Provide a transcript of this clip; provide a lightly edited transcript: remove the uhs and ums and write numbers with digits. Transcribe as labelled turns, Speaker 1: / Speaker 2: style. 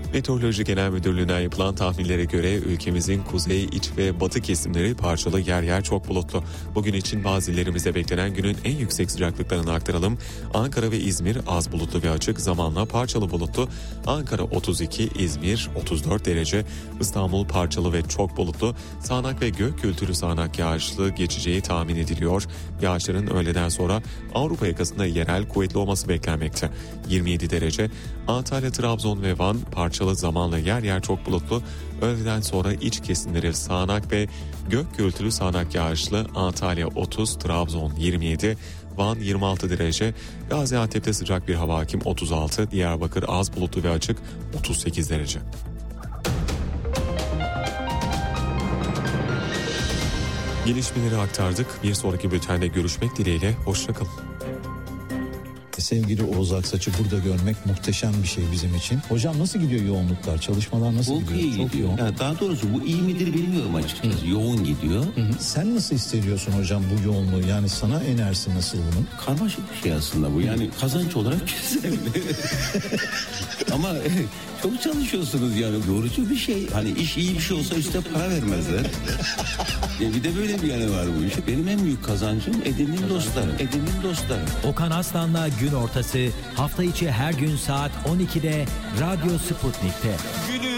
Speaker 1: Meteoroloji Genel Müdürlüğü'nden yapılan tahminlere göre ülkemizin kuzey, iç ve batı kesimleri parçalı yer yer çok bulutlu. Bugün için bazı illerimize beklenen günün en yüksek sıcaklıklarını aktaralım. Ankara ve İzmir az bulutlu ve açık, zamanla parçalı bulutlu. Ankara 32, İzmir 34 derece. İstanbul parçalı ve çok bulutlu. Sağanak ve gök gürültülü sağanak yağışlı geçeceği tahmin ediliyor. Yağışların öğleden sonra Avrupa yakasında yerel kuvvetli olması beklenmekte. 27 derece. Antalya, Trabzon ve Van parçalı, zamanla yer yer çok bulutlu. Öğleden sonra iç kesimleri sağanak ve gök gürültülü sağanak yağışlı. Antalya 30, Trabzon 27, Van 26 derece. Gaziantep'te sıcak bir hava hakim 36, Diyarbakır az bulutlu ve açık 38 derece. Gelişmeleri aktardık. Bir sonraki bültende görüşmek dileğiyle. Hoşça kalın.
Speaker 2: Sevgili Oğuz Aksaç'ı burada görmek muhteşem bir şey bizim için. Hocam nasıl gidiyor yoğunluklar? Çalışmalar nasıl gidiyor?
Speaker 3: İyi
Speaker 2: Çok
Speaker 3: gidiyor.
Speaker 2: yoğun.
Speaker 3: Ya daha doğrusu bu iyi midir bilmiyorum açıkçası. Yoğun gidiyor.
Speaker 2: Sen nasıl hissediyorsun hocam bu yoğunluğu? Yani sana enerjisi nasıl bunun?
Speaker 3: Karmaşık bir şey aslında bu. Yani kazanç olarak güzel. Ama çok çalışıyorsunuz yani. Yorucu bir şey. Hani iş iyi bir şey olsa üstte para vermezler. Bir de böyle bir yanı var bu işin. Benim en büyük kazancım edindiğim dostlarım.
Speaker 4: Okan Aslan'la Gün Ortası hafta içi her gün saat 12'de Radyo Sputnik'te.